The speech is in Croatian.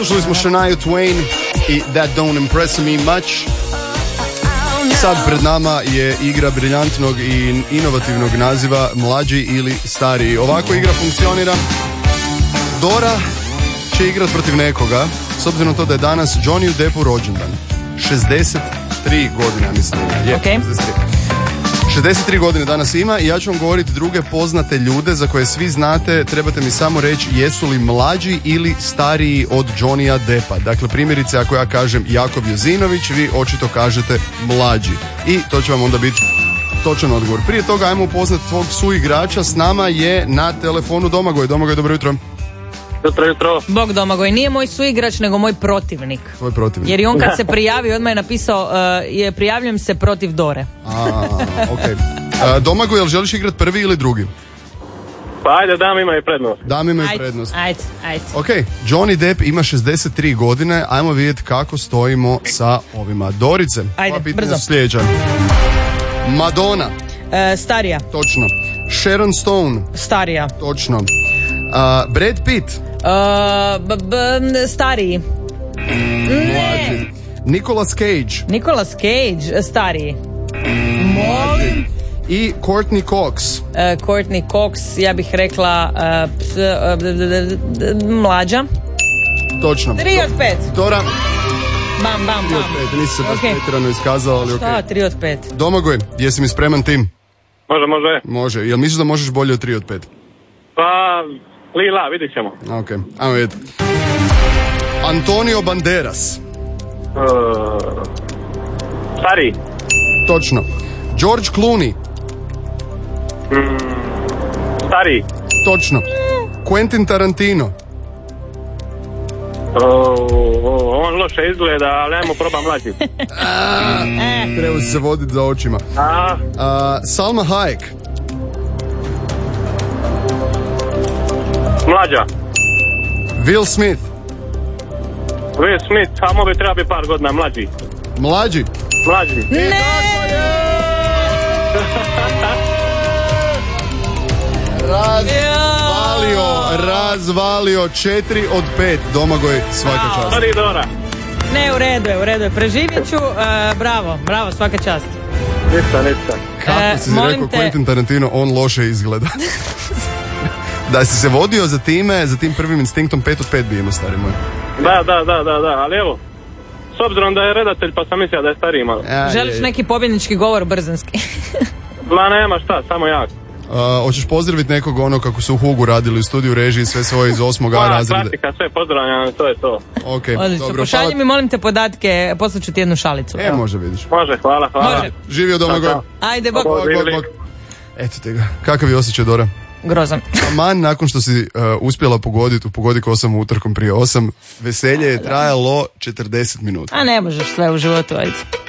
Slušali smo Shania Twain i That Don't Impress Me Much. Sad pred nama je igra briljantnog i inovativnog naziva Mlađi ili stariji. Ovako igra funkcionira. Dora će igrat protiv nekoga, s obzirom to da je danas Johnny Deppu rođendan. 63 godine, mislim. Je, okay. 63 godine danas ima i ja ću vam govoriti druge poznate ljude za koje svi znate. Trebate mi samo reći jesu li mlađi ili stariji od Johnnya Deppa. Dakle, primjerice, ako ja kažem Jakov Jozinović, vi očito kažete mlađi. I to će vam onda biti točan odgovor. Prije toga ajmo upoznati tvog suigrača. S nama je na telefonu Domagoj. Domagoj, dobro jutro. Jutro. Bog Domagoj, nije moj suigrač, nego moj protivnik. Tvoj protivnik. Jer i on kad se prijavio, odmah je napisao prijavljujem se protiv Dore. Okay. Domagoj, jel želiš igrati prvi ili drugi? Pa ajde, dam imaju prednost. Dam imaju prednost. Ajde. Ok, Johnny Depp ima 63 godine, ajmo vidjeti kako stojimo sa ovima. Dorice, ajde, brzo. Sljedeća. Madonna. Starija. Točno. Sharon Stone. Starija. Točno. Brad Pitt. Stariji. Mlađi. Nicolas Cage. Stariji. Molim. I Courtney Cox. Courtney Cox, ja bih rekla mlađa. Točno. 3 od 5. Dora. Bam. 3 od 5, nisi se baš pretjerano iskazao, ali šta, 3 od 5. Domagoj, jesi mi spreman tim? Može. Jel misliš da možeš bolje od 3 od 5? Pa, lila, vidit ćemo. Ok, ajmo vidjeti. Antonio Banderas. Stariji. Točno. George Clooney. Stariji. Točno. Quentin Tarantino. On loše izgleda, ali ajmo proba mlađi. Treba se voditi za očima. Salma Hayek. Mlađa. Will Smith. Samo bi treba biti par godina mlađi. Mlađi. Razvalio 4 od 5. Domagoj, svaka čast. Sorry, Dora. Ne, u redu je. Preživjet ću. Bravo, svaka čast. Ništa. Kako si rekao Quentin Tarantino, on loše izgleda. Da si se vodio za tim prvim instinktom, 5 od 5 bi imao, stari moj. Da, ali evo, s obzirom da je redatelj, pa sam mislio da je stariji malo. Želiš neki pobjednički govor brzanski? Ma nema šta, samo jak. Hoćeš pozdraviti nekog kako su u Hugu radili u studiju režiji, sve svoje iz 8. razreda. Klasika, sve pozdravljam, to je to. Ok, dobro. Pošalji mi, molim te, podatke, poslaću ti jednu šalicu. Može, vidiš. Može, hvala. Može. Živio Domagoj. Ajde, bok. Eto te ga. Kakav je osjećaj, Dora? Grozan. Aman, nakon što si uspjela pogodi ko sam utorkom prije 8, veselje je trajalo 40 minuta. A ne možeš sve u životu, ajde.